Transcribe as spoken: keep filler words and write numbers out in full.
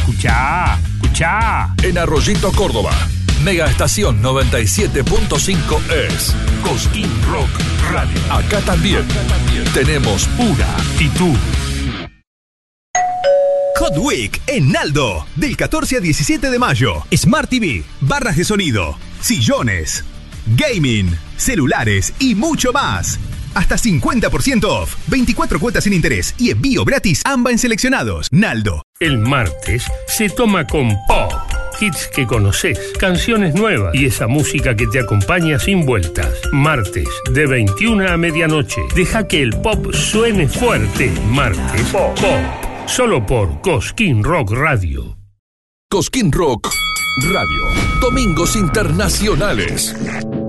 Escuchá, escuchá. En Arroyito, Córdoba, Mega Estación noventa y siete punto cinco es Cosquín Rock Radio. Acá también, Acá también tenemos una actitud. Hot Week en Naldo, del catorce al diecisiete de mayo. Smart T V, barras de sonido, sillones, gaming, celulares y mucho más. Hasta cincuenta por ciento off, veinticuatro cuotas sin interés y envío gratis, ambas en seleccionados. Naldo. El martes se toma con pop. Hits que conoces, canciones nuevas y esa música que te acompaña sin vueltas. Martes, de veintiuna a medianoche. Deja que el pop suene fuerte. Martes, pop. pop. Solo por Cosquín Rock Radio. Cosquín Rock Radio. Domingos internacionales.